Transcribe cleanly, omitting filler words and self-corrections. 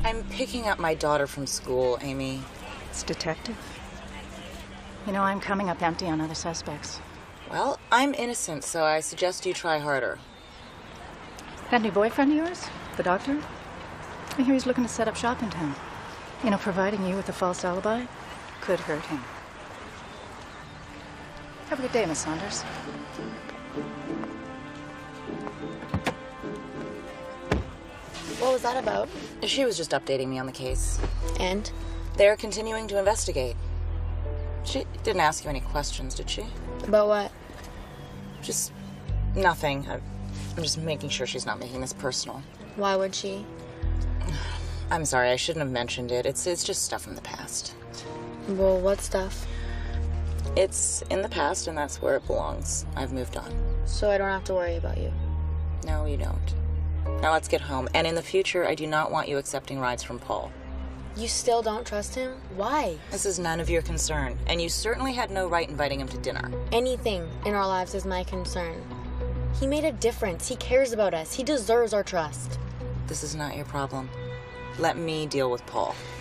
I'm picking up my daughter from school, Amy. It's detective. You know, I'm coming up empty on other suspects. Well, I'm innocent, so I suggest you try harder. That new boyfriend of yours? The doctor? I hear he's looking to set up shop in town. You know, providing you with a false alibi could hurt him. Have a good day, Miss Saunders. What was that about? She was just updating me on the case. And? They're continuing to investigate. She didn't ask you any questions, did she? About what? Just nothing. I'm just making sure she's not making this personal. Why would she? I'm sorry, I shouldn't have mentioned it. It's just stuff from the past. Well, what stuff? It's in the past, and that's where it belongs. I've moved on. So I don't have to worry about you? No, you don't. Now let's get home. And in the future, I do not want you accepting rides from Paul. You still don't trust him? Why? This is none of your concern, and you certainly had no right inviting him to dinner. Anything in our lives is my concern. He made a difference. He cares about us. He deserves our trust. This is not your problem. Let me deal with Paul.